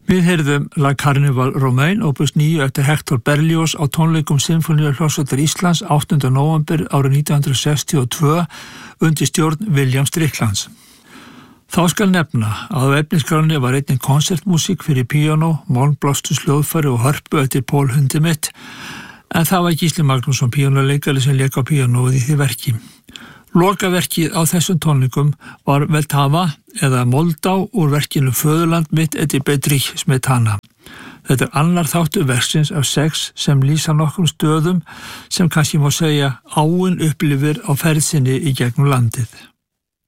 Við heyrðum La Carnival Romaine, opus 9 eftir Hector Berlioz á tónleikum Sinfóníuhljómsveitar Íslands 8. nóvember árið 1962 undir stjórn William Stricklands. Þá skal nefna að á efniskránni var einnig konsertmúsík fyrir píanó, málmblásturs, hljóðfæri og hörpu eftir Paul Hindemith, en það var Gísli Magnússon píanóleikari sem lék á píanóið í því verki. Lokaverkið á þessum tónleikum var Vltava eða Moldá úr verkinu Föðurland mitt eftir Bedřich Smetana. Þetta annar þáttur verksins af 6 sem lýsa nokkrum stöðum sem kannski má segja áin upplifir á ferð sinni í gegnum landið.